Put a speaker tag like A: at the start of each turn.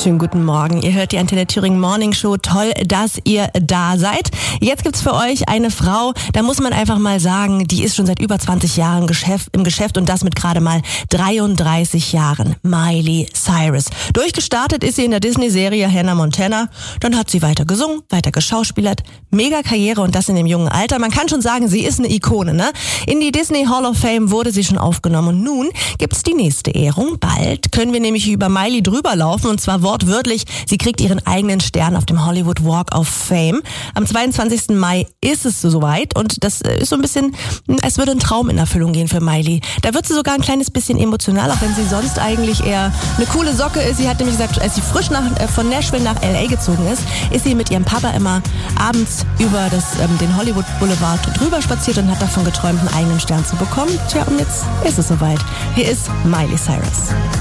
A: Schönen guten Morgen. Ihr hört die Antenne Thüringen Morning Show. Toll, dass ihr da seid. Jetzt gibt's für euch eine Frau, da muss man einfach mal sagen, die ist schon seit über 20 Jahren im Geschäft und das mit gerade mal 33 Jahren. Miley Cyrus. Durchgestartet ist sie in der Disney-Serie Hannah Montana. Dann hat sie weiter gesungen, weiter geschauspielert. Mega Karriere und das in dem jungen Alter. Man kann schon sagen, sie ist eine Ikone, ne? In die Disney Hall of Fame wurde sie schon aufgenommen und nun gibt's die nächste Ehrung. Bald können wir nämlich über Miley drüber laufen und zwar wortwörtlich. Sie kriegt ihren eigenen Stern auf dem Hollywood Walk of Fame. Am 22. Mai ist es soweit und das ist so ein bisschen, es würde ein Traum in Erfüllung gehen für Miley. Da wird sie sogar ein kleines bisschen emotional, auch wenn sie sonst eigentlich eher eine coole Socke ist. Sie hat nämlich gesagt, als sie frisch von Nashville nach L.A. gezogen ist sie mit ihrem Papa immer abends über den Hollywood Boulevard drüber spaziert und hat davon geträumt, einen eigenen Stern zu bekommen. Tja, und jetzt ist es soweit. Hier ist Miley Cyrus.